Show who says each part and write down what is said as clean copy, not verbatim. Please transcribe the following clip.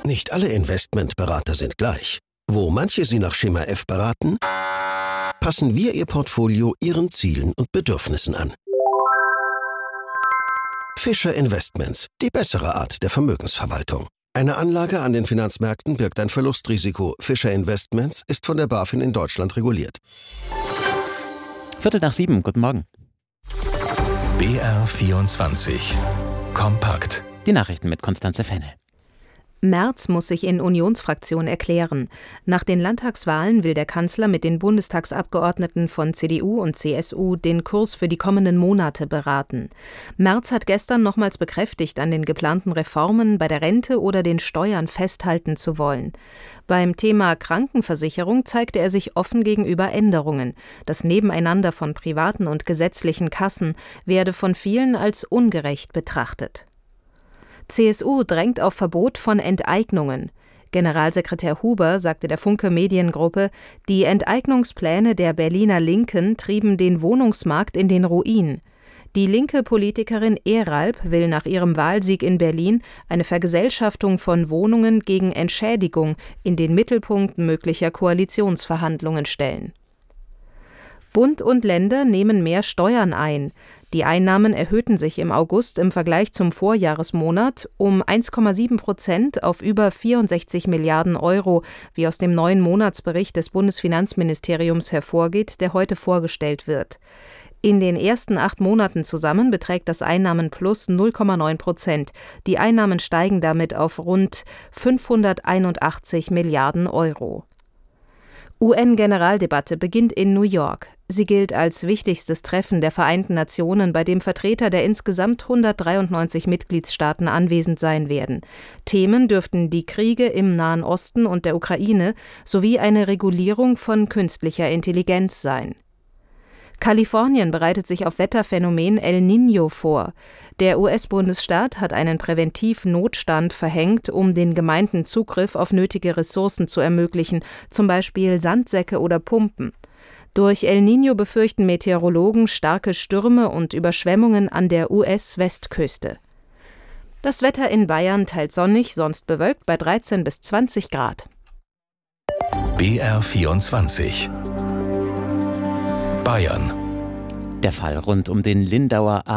Speaker 1: Nicht alle Investmentberater sind gleich. Wo manche Sie nach Schema F beraten, passen wir Ihr Portfolio Ihren Zielen und Bedürfnissen an. Fischer Investments, die bessere Art der Vermögensverwaltung. Eine Anlage an den Finanzmärkten birgt ein Verlustrisiko. Fischer Investments ist von der BaFin in Deutschland reguliert.
Speaker 2: 6:45, guten Morgen.
Speaker 3: BR24 Kompakt.
Speaker 2: Die Nachrichten mit Konstanze Fennel.
Speaker 4: Merz muss sich in Unionsfraktion erklären. Nach den Landtagswahlen will der Kanzler mit den Bundestagsabgeordneten von CDU und CSU den Kurs für die kommenden Monate beraten. Merz hat gestern nochmals bekräftigt, an den geplanten Reformen bei der Rente oder den Steuern festhalten zu wollen. Beim Thema Krankenversicherung zeigte er sich offen gegenüber Änderungen. Das Nebeneinander von privaten und gesetzlichen Kassen werde von vielen als ungerecht betrachtet. CSU drängt auf Verbot von Enteignungen. Generalsekretär Huber sagte der Funke Mediengruppe, die Enteignungspläne der Berliner Linken trieben den Wohnungsmarkt in den Ruin. Die linke Politikerin Eralp will nach ihrem Wahlsieg in Berlin eine Vergesellschaftung von Wohnungen gegen Entschädigung in den Mittelpunkt möglicher Koalitionsverhandlungen stellen. Bund und Länder nehmen mehr Steuern ein. Die Einnahmen erhöhten sich im August im Vergleich zum Vorjahresmonat um 1,7% auf über 64 Milliarden Euro, wie aus dem neuen Monatsbericht des Bundesfinanzministeriums hervorgeht, der heute vorgestellt wird. In den ersten 8 Monaten zusammen beträgt das Einnahmenplus 0,9%. Die Einnahmen steigen damit auf rund 581 Milliarden Euro. UN-Generaldebatte beginnt in New York. Sie gilt als wichtigstes Treffen der Vereinten Nationen, bei dem Vertreter der insgesamt 193 Mitgliedstaaten anwesend sein werden. Themen dürften die Kriege im Nahen Osten und der Ukraine sowie eine Regulierung von künstlicher Intelligenz sein. Kalifornien bereitet sich auf Wetterphänomen El Niño vor. Der US-Bundesstaat hat einen Präventivnotstand verhängt, um den Gemeinden Zugriff auf nötige Ressourcen zu ermöglichen, zum Beispiel Sandsäcke oder Pumpen. Durch El Niño befürchten Meteorologen starke Stürme und Überschwemmungen an der US-Westküste. Das Wetter in Bayern teils sonnig, sonst bewölkt bei 13 bis 20 Grad.
Speaker 3: BR24 Bayern.
Speaker 2: Der Fall rund um den Lindauer